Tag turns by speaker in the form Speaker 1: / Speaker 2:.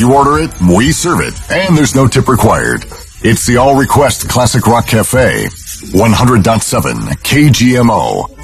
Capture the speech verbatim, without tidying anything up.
Speaker 1: You order it, we serve it, and there's no tip required. It's the All Request Classic Rock Cafe, one hundred point seven K G M O.